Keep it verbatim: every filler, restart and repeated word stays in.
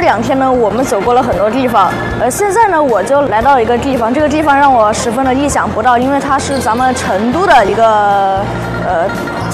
两天呢，我们走过了很多地方。呃，现在呢，我就来到一个地方，这个地方让我十分的意想不到，因为它是咱们成都的一个呃